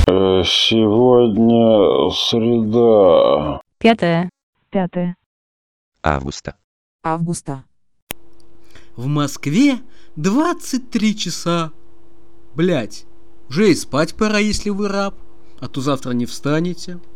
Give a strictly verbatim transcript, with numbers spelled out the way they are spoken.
Э, Сегодня среда. Пятое. Пятое. августа. августа. В Москве двадцать три часа. Блять, уже и спать пора, если вы раб, а то завтра не встанете.